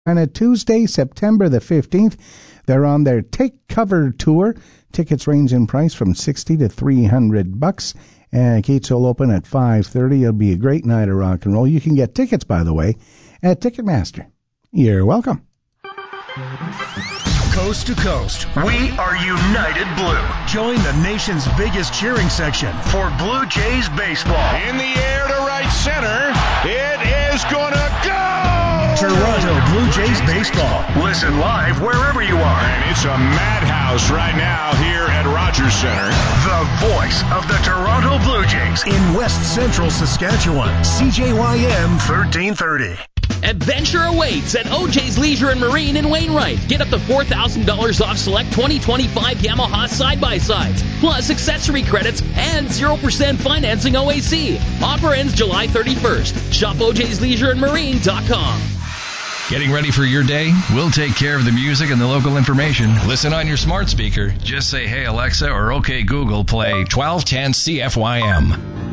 On Tuesday, September the 15th, they're on their Take Cover tour. Tickets range in price from $60 to $300. Gates will open at 5:30. It'll be a great night of rock and roll. You can get tickets, by the way, at Ticketmaster. You're welcome. Coast to coast, we are United Blue. Join the nation's biggest cheering section for Blue Jays baseball. In the air to right center. It is gonna go! Toronto Blue Jays baseball. Listen live wherever you are. And it's a madhouse right now here at Rogers Center. The voice of the Toronto Blue Jays in West Central Saskatchewan. CJYM 1330. Adventure awaits at OJ's Leisure and Marine in Wainwright. Get up to $4,000 off select 2025 Yamaha side-by-sides, plus accessory credits and 0% financing OAC. Offer ends July 31st. Shop OJ'sLeisureandMarine.com. Getting ready for your day? We'll take care of the music and the local information. Listen on your smart speaker. Just say, "Hey Alexa," or "Okay Google, play 1210 CFYM."